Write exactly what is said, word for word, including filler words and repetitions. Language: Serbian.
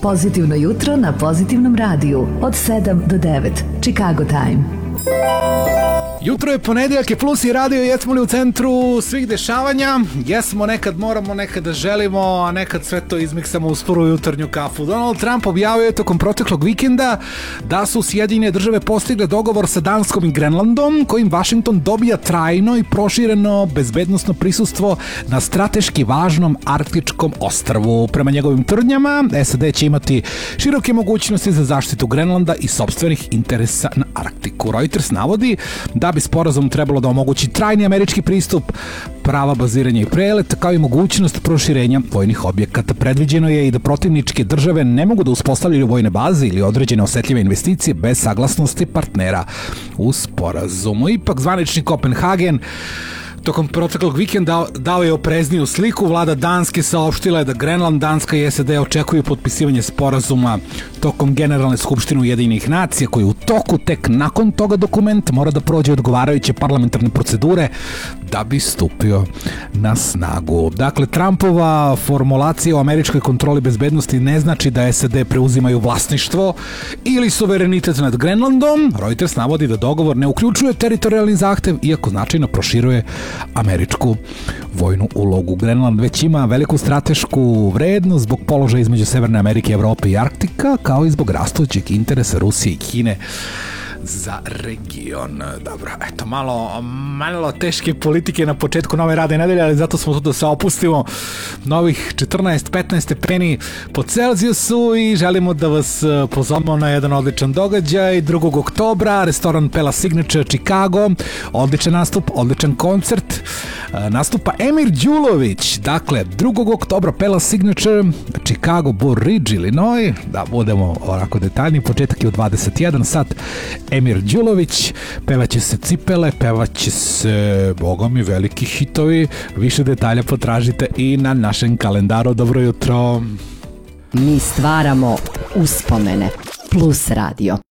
Pozitivno jutro na Pozitivnom radiju od sedam do devet. Chicago Time. Jutro je ponedeljak, je Plus i radio, jesmo li u centru svih dešavanja? Jesmo, nekad moramo, nekad da želimo, a nekad sve to izmiksamo uz prvu jutarnju kafu. Donald Trump objavio je tokom proteklog vikenda da su Sjedinjene države postigle dogovor sa Danskom i Grenlandom, kojim Washington dobija trajno i prošireno bezbednosno prisustvo na strateški važnom arktičkom ostrvu. Prema njegovim tvrdnjama, S A D će imati široke mogućnosti za zaštitu Grenlanda i sopstvenih interesa na Arktiku. Reuters navodi da bi sporazum trebalo da omogući trajni američki pristup, prava baziranja i preleta, kao i mogućnost proširenja vojnih objekata. Predviđeno je i da protivničke države ne mogu da uspostavljaju vojne baze ili određene osetljive investicije bez saglasnosti partnera u sporazumu. Ipak zvanični Kopenhagen tokom proteklog vikenda dao je oprezniju sliku. Vlada Danske saopštila je da Grenland, Danska i S A D očekuju potpisivanje sporazuma tokom Generalne skupštine Ujedinjenih nacija, koji u toku tek nakon toga dokument mora da prođe odgovarajuće parlamentarne procedure da bi stupio na snagu. Dakle, Trumpova formulacija o američkoj kontroli bezbednosti ne znači da S A D preuzimaju vlasništvo ili suverenitet nad Grenlandom. Reuters navodi da dogovor ne uključuje teritorijalni zahtev, iako značajno proširuje američku vojnu ulogu. Grenland već ima veliku stratešku vrednost zbog položaja između Severne Amerike, Evrope i Arktika, kao i zbog rastućeg interesa Rusije i Kine za region. Dobro, eto, malo, malo teške politike na početku nove radne nedelje, ali zato smo tu da se opustimo novih četrnaest petnaest stepeni po Celzijusu i želimo da vas pozovemo na jedan odličan događaj. drugog oktobra, restoran Pella Signature Chicago, odličan nastup, odličan koncert. Nastupa Emir Đulović, dakle, drugog oktobra Pella Signature Chicago, Burr Ridge, Illinois, da budemo onako detaljni, početak je u dvadeset jedan sat. Emir Đulović, pevaće se cipele, pevaće se, boga mi, veliki hitovi. Više detalja potražite i na našem kalendaru. Dobro jutro. Mi stvaramo uspomene. Plus radio.